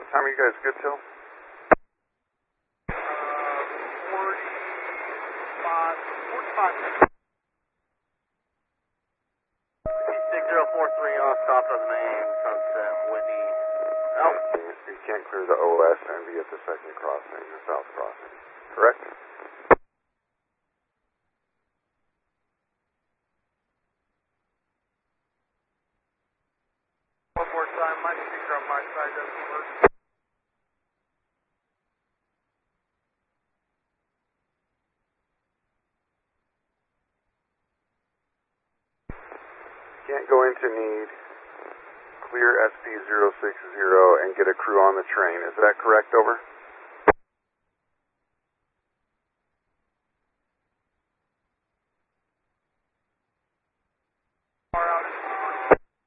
time are you guys good till? 45 minutes. 6043 off top of Main, Sunset, windy. Oh. So you can't clear the OS and be at the second crossing, the south crossing. Correct? One more time, my speaker on my side doesn't work. Can't go into need, clear SP060 and get a crew on the train. Is that correct, over?